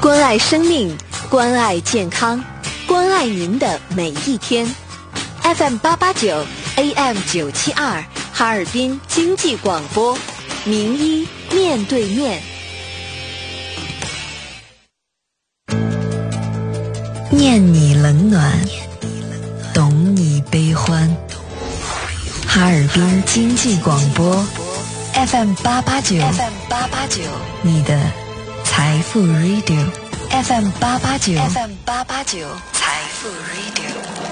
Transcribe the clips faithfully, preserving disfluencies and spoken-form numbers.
关爱生命，关爱健康，关爱您的每一天。F M 八八九 A M 九七二，哈尔滨经济广播，名医面对面。 念你冷暖，懂你悲欢。哈尔滨经济广播 F M 八八九 F M 八八九，你的财富 Radio F M 八八九 F M 八八九财富 Radio。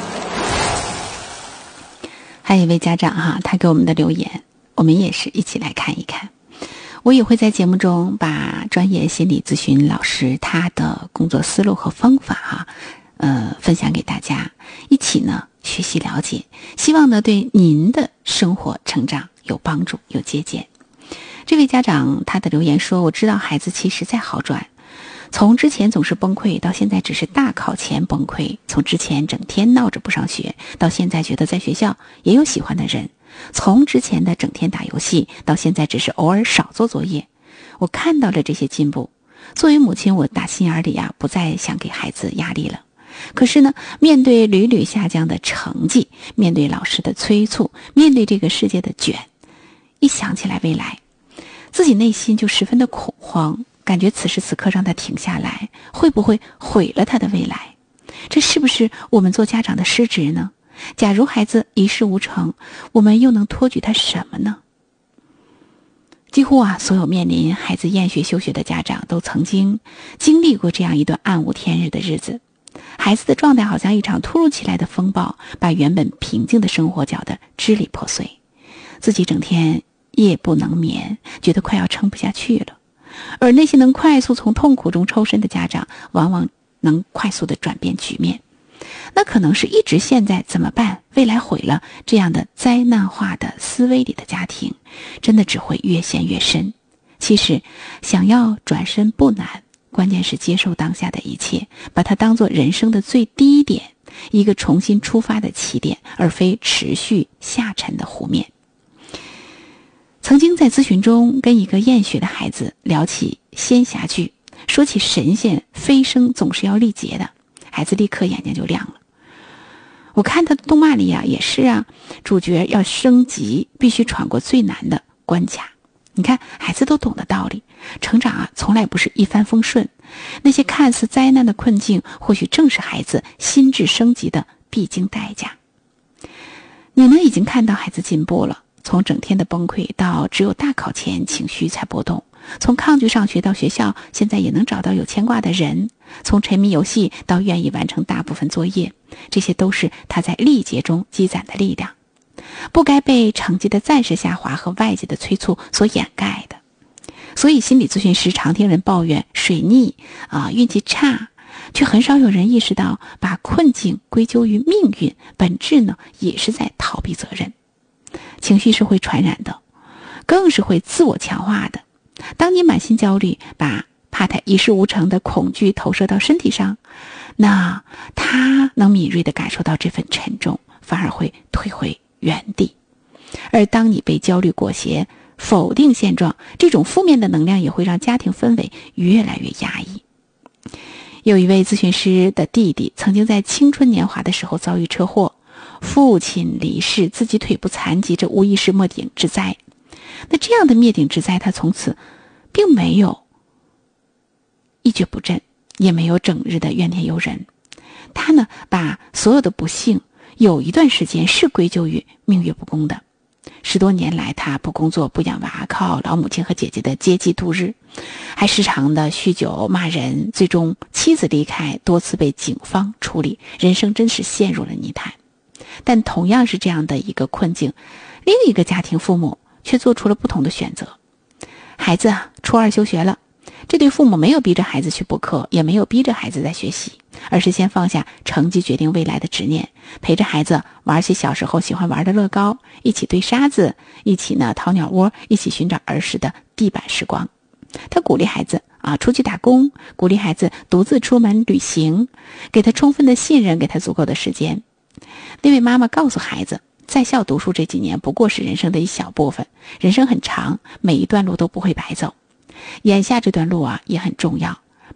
还有一位家长哈，他给我们的留言，我们也是一起来看一看。我也会在节目中把专业心理咨询老师他的工作思路和方法哈，呃，分享给大家，一起呢学习了解，希望呢对您的生活成长有帮助有借鉴。这位家长他的留言说，我知道孩子其实在好转，从之前总是崩溃到现在只是大考前崩溃，从之前整天闹着不上学到现在觉得在学校也有喜欢的人，从之前的整天打游戏到现在只是偶尔少做作业。我看到了这些进步，作为母亲，我打心眼里啊不再想给孩子压力了。可是呢，面对屡屡下降的成绩，面对老师的催促，面对这个世界的卷，一想起来未来，自己内心就十分的恐慌，感觉此时此刻让他停下来，会不会毁了他的未来？这是不是我们做家长的失职呢？假如孩子一事无成，我们又能托举他什么呢？几乎啊，所有面临孩子厌学休学的家长都曾经经历过这样一段暗无天日的日子。孩子的状态好像一场突如其来的风暴，把原本平静的生活搅得支离破碎，自己整天夜不能眠，觉得快要撑不下去了。而那些能快速从痛苦中抽身的家长，往往能快速的转变局面。那可能是一直陷在怎么办，未来毁了这样的灾难化的思维里的家庭，真的只会越陷越深。其实想要转身不难，关键是接受当下的一切，把它当作人生的最低点，一个重新出发的起点，而非持续下沉的湖面。曾经在咨询中跟一个厌学的孩子聊起仙侠剧，说起神仙飞升总是要历劫的，孩子立刻眼睛就亮了。我看他的动漫里啊，也是啊，主角要升级必须闯过最难的关卡。你看孩子都懂的道理，成长啊从来不是一帆风顺，那些看似灾难的困境，或许正是孩子心智升级的必经代价。你呢已经看到孩子进步了，从整天的崩溃到只有大考前情绪才波动，从抗拒上学到学校现在也能找到有牵挂的人，从沉迷游戏到愿意完成大部分作业，这些都是他在历劫中积攒的力量，不该被成绩的暂时下滑和外界的催促所掩盖的。所以心理咨询师常听人抱怨水逆啊，运气差，却很少有人意识到把困境归咎于命运，本质呢也是在逃避责任。情绪是会传染的，更是会自我强化的。当你满心焦虑，把怕他一事无成的恐惧投射到身体上，那他能敏锐地感受到这份沉重，反而会退回原地。而当你被焦虑裹挟，否定现状，这种负面的能量也会让家庭氛围越来越压抑。有一位咨询师的弟弟曾经在青春年华的时候遭遇车祸，父亲离世，自己腿部残疾，这无疑是灭顶之灾。那这样的灭顶之灾，他从此并没有一蹶不振，也没有整日的怨天尤人。他呢，把所有的不幸有一段时间是归咎于命运不公的。十多年来，他不工作不养娃，靠老母亲和姐姐的接济度日，还时常的酗酒骂人，最终妻子离开，多次被警方处理，人生真是陷入了泥潭。但同样是这样的一个困境，另一个家庭父母却做出了不同的选择。孩子初二休学了，这对父母没有逼着孩子去补课，也没有逼着孩子在学习，而是先放下成绩决定未来的执念，陪着孩子玩起小时候喜欢玩的乐高，一起堆沙子，一起呢掏鸟窝，一起寻找儿时的地板时光。他鼓励孩子啊出去打工，鼓励孩子独自出门旅行，给他充分的信任，给他足够的时间。那位妈妈告诉孩子，在校读书这几年不过是人生的一小部分，人生很长，每一段路都不会白走。眼下这段路啊也很重要，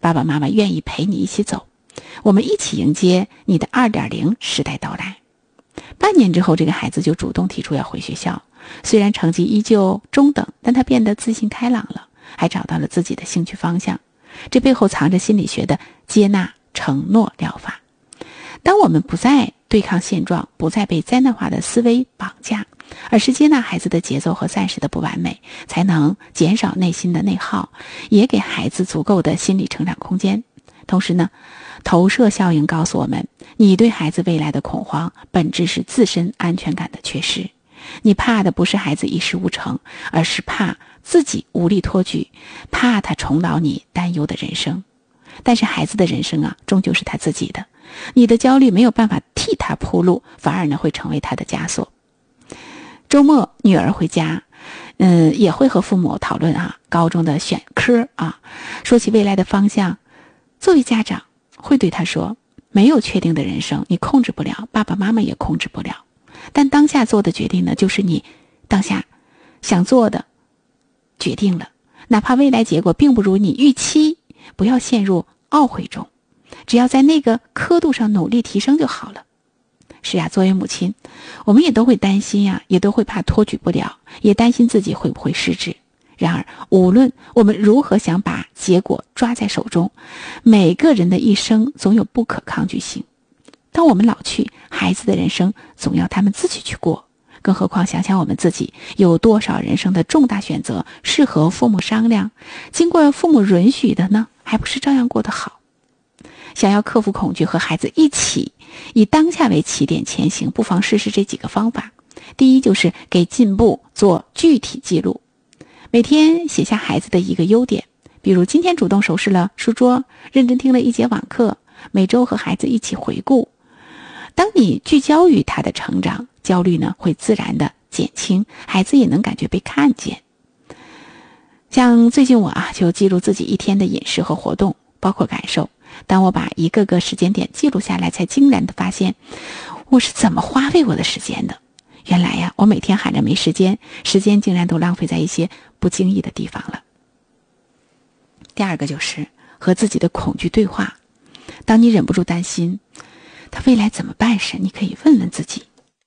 爸爸妈妈愿意陪你一起走，我们一起迎接你的 二点零 时代到来。半年之后，这个孩子就主动提出要回学校，虽然成绩依旧中等，但他变得自信开朗了，还找到了自己的兴趣方向。这背后藏着心理学的接纳承诺疗法。当我们不再对抗现状，不再被灾难化的思维绑架，而是接纳孩子的节奏和暂时的不完美，才能减少内心的内耗，也给孩子足够的心理成长空间。同时呢，投射效应告诉我们，你对孩子未来的恐慌本质是自身安全感的缺失。你怕的不是孩子一事无成，而是怕自己无力托举，怕他重蹈你担忧的人生。但是孩子的人生啊，终究是他自己的，你的焦虑没有办法替他铺路，反而呢会成为他的枷锁。周末女儿回家，嗯，也会和父母讨论啊高中的选科啊，说起未来的方向，作为家长会对他说，没有确定的人生，你控制不了，爸爸妈妈也控制不了。但当下做的决定呢，就是你当下想做的决定了，哪怕未来结果并不如你预期，不要陷入懊悔中，只要在那个刻度上努力提升就好了。是啊，作为母亲，我们也都会担心呀、啊，也都会怕托举不了，也担心自己会不会失职。然而，无论我们如何想把结果抓在手中，每个人的一生总有不可抗拒性。当我们老去，孩子的人生总要他们自己去过。更何况想想我们自己，有多少人生的重大选择是和父母商量，经过父母允许的呢？还不是照样过得好？想要克服恐惧，和孩子一起以当下为起点前行，不妨试试这几个方法。第一，就是给进步做具体记录，每天写下孩子的一个优点，比如今天主动收拾了书桌，认真听了一节网课，每周和孩子一起回顾。当你聚焦于他的成长，焦虑呢会自然的减轻，孩子也能感觉被看见。像最近我啊就记录自己一天的饮食和活动，包括感受。当我把一个个时间点记录下来，才惊然的发现我是怎么花费我的时间的。原来呀，我每天喊着没时间，时间竟然都浪费在一些不经意的地方了。第二个就是和自己的恐惧对话。当你忍不住担心他未来怎么办时，你可以问问自己，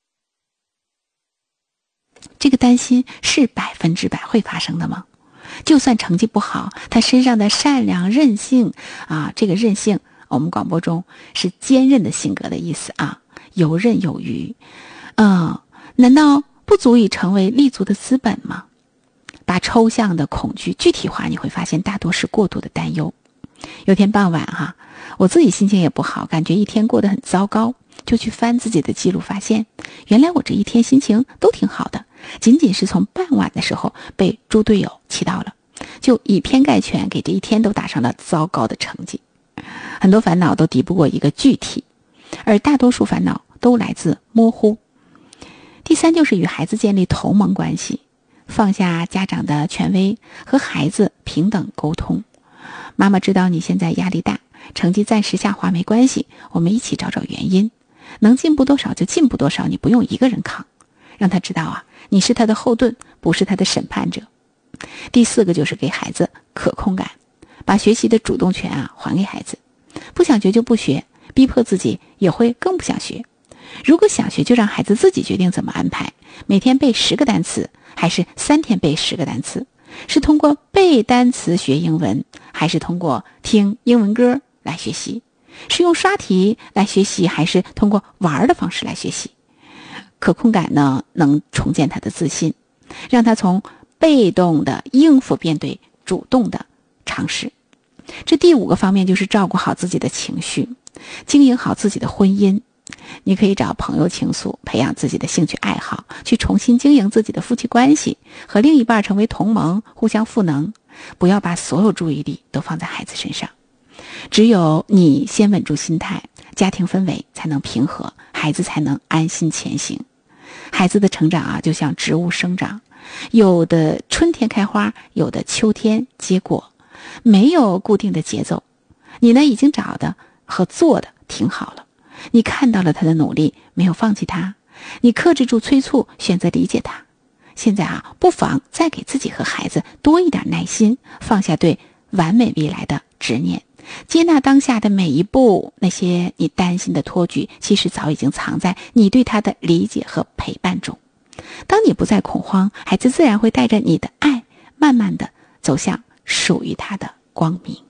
这个担心是百分之百会发生的吗？就算成绩不好，他身上的善良韧性啊，这个韧性我们广播中是坚韧的性格的意思啊，游刃有余，嗯，难道不足以成为立足的资本吗？把抽象的恐惧具体化，你会发现大多是过度的担忧。有天傍晚哈、啊，我自己心情也不好，感觉一天过得很糟糕，就去翻自己的记录，发现原来我这一天心情都挺好的，仅仅是从傍晚的时候被猪队友气到了，就以偏概全，给这一天都打上了糟糕的成绩。很多烦恼都敌不过一个具体，而大多数烦恼都来自模糊。第三，就是与孩子建立同盟关系，放下家长的权威，和孩子平等沟通。妈妈知道你现在压力大，成绩暂时下滑没关系，我们一起找找原因，能进步多少就进步多少，你不用一个人扛。让他知道啊，你是他的后盾，不是他的审判者。第四个就是给孩子可控感，把学习的主动权啊还给孩子。不想学就不学，逼迫自己也会更不想学。如果想学，就让孩子自己决定怎么安排，每天背十个单词，还是三天背十个单词？是通过背单词学英文，还是通过听英文歌来学习？是用刷题来学习，还是通过玩的方式来学习？可控感呢，能重建他的自信，让他从被动的应付变对主动的尝试。这第五个方面就是照顾好自己的情绪，经营好自己的婚姻。你可以找朋友倾诉，培养自己的兴趣爱好，去重新经营自己的夫妻关系，和另一半成为同盟，互相赋能。不要把所有注意力都放在孩子身上。只有你先稳住心态，家庭氛围才能平和，孩子才能安心前行。孩子的成长啊，就像植物生长，有的春天开花，有的秋天结果，没有固定的节奏。你呢，已经找的和做的挺好了。你看到了他的努力，没有放弃他，你克制住催促，选择理解他。现在啊，不妨再给自己和孩子多一点耐心，放下对完美未来的执念， 接纳当下的每一步，那些你担心的托举，其实早已经藏在你对他的理解和陪伴中。当你不再恐慌，孩子自然会带着你的爱，慢慢的走向属于他的光明。